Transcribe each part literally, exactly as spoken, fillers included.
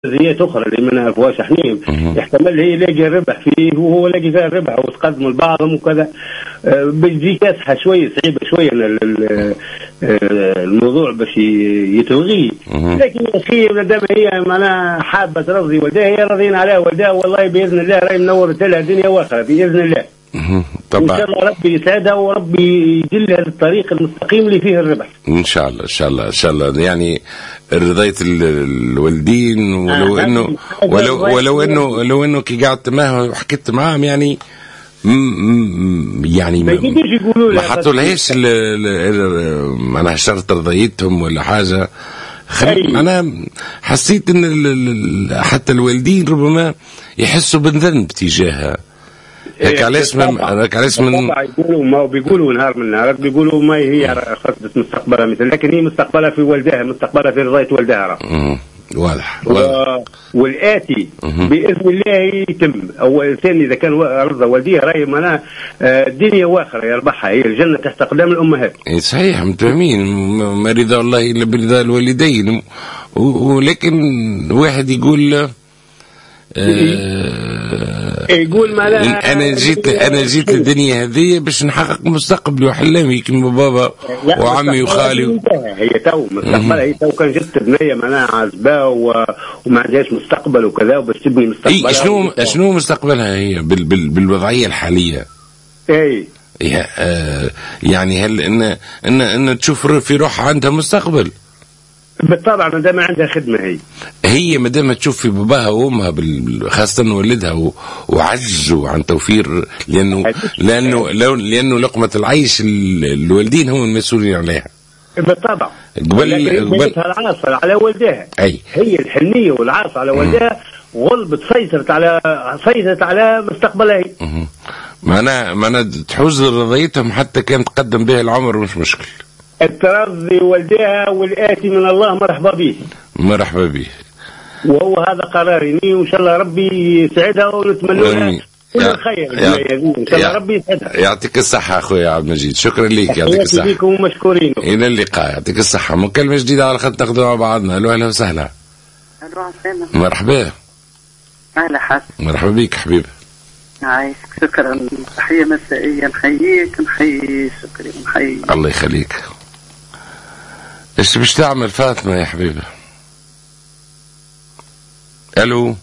نظريات اخرى اللي ما نعرفوهاش احنا، يحتمل هي يلاقي الربح فيه وهو لاقي فيها الربح وتقدموا لبعضهم وكذا. بتجي كاسحه شويه صعيبه شويه الموضوع باش يتلغي، لكن يا اخي مادام هي معناها حابه ترضي والدها هي راضين عليها والدها، والله باذن الله راهي منورت لها دنيا واخره باذن الله. طبعا ان شاء الله ربي يسعدها وربي يدلها للطريق المستقيم اللي فيه الربح ان شاء الله ان شاء الله ان شاء الله. يعني رضيت الوالدين ولو آه انه ولو ولو انه لو انه كي قعدت معه وحكيت معاهم يعني م يعني ما, ما حطولهاش معناها شرط رضيتهم ولا حاجه. انا حسيت ان حتى الوالدين ربما يحسوا بالذنب تجاهها. هيك علاش من هيك علاش من يقولوا ما بيقولوا نهار من النهارات بيقولوا ما هي خصت مستقبلها مثل، لكن هي مستقبلها في والدها، مستقبلها في رضاية والدها. واضح. و... والآتي بإذن الله يتم. أول ثاني إذا كان رضا والديها راهي معناها الدنيا واخرة يربحها، هي الجنة تحت أقدام الأمهات. صحيح متفاهمين، ما رضا الله إلا برضا الوالدين، ولكن واحد يقول آه يقول ما لا انا جيت انا جيت الدنيا هذه باش نحقق مستقبلي وحلامي كيما بابا وعمي وخالي. هي تو مستقبلها، هي تو كان جت بنيه معناها عزباء وما عندهاش مستقبل وكذا وباش تبني مستقبلها. اي شنو شنو مستقبلها هي بال بال بالوضعيه الحاليه؟ اي آه يعني هل ان ان ان تشوف في روحها عندها مستقبل؟ بالطبع ما دام عندها خدمه. هي هي ما دام تشوف في باباها وامها خاصه والدها وعجزوا عن توفير، لانه لانه لانه لقمه العيش الوالدين هم المسؤولين عليها. بالطبع قبل قبل العاصفه على والدها. أي. هي الحنيه والعاصفه على والدها غلبت سيطرت على سيطرت على مستقبلها هي. معناها معناها تحوز رضيتهم حتى كان تقدم بها العمر مش مشكل. الترضي والدها والآتي من الله مرحبا به. مرحبا به. وهو هذا قراري، وإن شاء الله ربي يسعدها ونتمنى لها كل الخير. إن شاء الله ربي يسعدها. يعطيك الصحة أخويا عبد المجيد، شكرا لك. يعطيك الصحة. بكم ومشكورين. إلى اللقاء، يعطيك الصحة. مكالمة جديدة على خط ناخذها مع بعضنا. ألو أهلا وسهلا. ألو عسلامة. مرحبا. أهلا حسن. مرحبا بك حبيبي. عايشك، شكرا. تحية مسائية، نحييك نحيي شكرا نحيي. الله يخليك. ايش باش تعمل فاطمة يا حبيبي؟ الو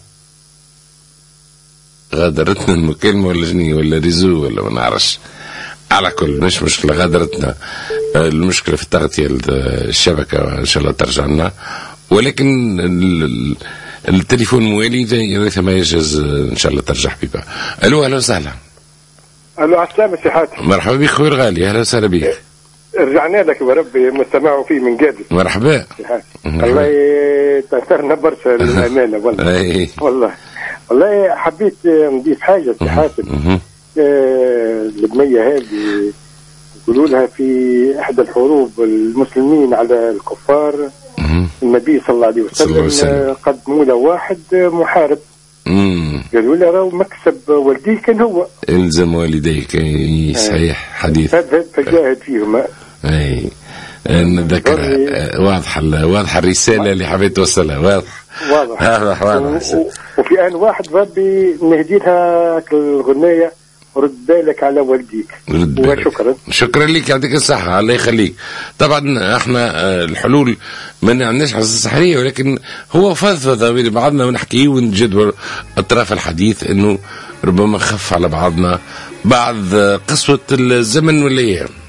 غادرتنا المكالمة ولا جني ولا ريزو ولا ما نعرفش. على كل مش مشكلة، غادرتنا المشكلة في تغطية الشبكة، ان شاء الله ترجع لنا، ولكن التليفون موالي زي ما يجوز ان شاء الله ترجع حبيبة. الو اهلا وسهلا. الو عسلامة سي حاتم. مرحبا بك خويا الغالي، اهلا وسهلا بك. رجعنا لك وربي مستمع فيه من قادر. مرحبا. الله تأثرنا برشا للأمانة والله. والله والله حبيت نضيف حاجة سي حاتم. البنية هذه يقولوا لها في إحدى الحروب المسلمين على الكفار النبي صلى الله عليه وسلم قدموا له واحد محارب. قالوا له راهو مكسب والديه كان هو الزم والديك. صحيح حديث فجاهد فيهم. اي نذكر. واضحه واضحه الرساله اللي حبيت توصلها. واضح واضح واضح واضح. وفي ان واحد ربي نهدي لها الغنايه رد بالك على والديك. وشكرا. شكرا لك، يعطيك الصحة، الله يخليك. طبعا احنا الحلول ما نعناش على الصحية، ولكن هو فضفضة بين بعضنا ونحكيه ونجدول أطراف الحديث إنه ربما خف على بعضنا بعض قسوة الزمن والأيام.